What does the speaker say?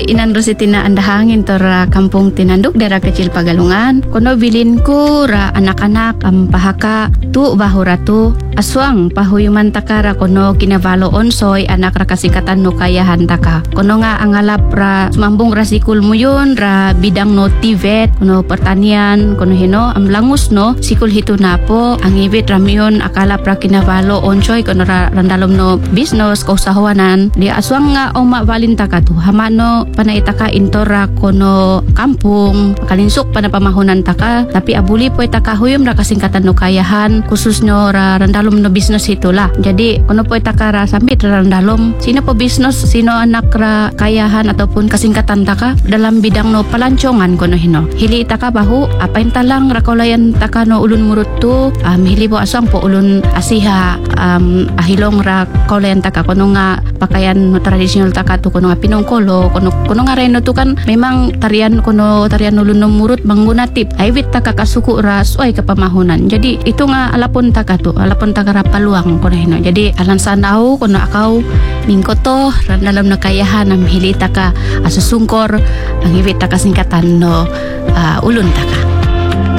inandro si tina andahangin to ra kampung tinanduk daerah kecil Pagalungan. Kono bilin ko ra anak-anak pahaka tu bahura tu aswang pahuyuman takara kono kinavalo onsoy anak ra kasikatan no kayahan taka. Kono nga angalap ra sumambong ra sikul mo yun ra bidang no TVET kono pertanian kono hino amlangus no sikul hito na po ang ibit ramiyon akala pra kinavalo onsoy kono ra randalom no business kausahawanan di aswang nga oma valintaka tu hamano panaitaka intora kono kampung kalinsuk panapamahunan taka tapi abuli po itaka huyom ra kasingkatan no kayahan khusus no ra randalom no business itulah jadi kono po itaka ra sambit ra randalom sino po business sino anak ra kayahan ataupun kasingkatan taka dalam bidang no palancongan kono hino hili itaka bahu apa talang ra kaulayan taka no ulun murut tu hili po aswang po ulun asiha ahilong ra kaulayan taka kono nga pakaian no tradisional taka tu kono nga pinongkolo kono nga reno tu kan memang tarian ulun no murut manggunatip aywit taka kasuku ra suai kapamahunan jadi itu nga alapon taka ra paluang kono hino jadi alan sanau kono akaw mingkoto dalam na kayahan am hili taka asusungkor ang iwit taka singkatan no ulun taka.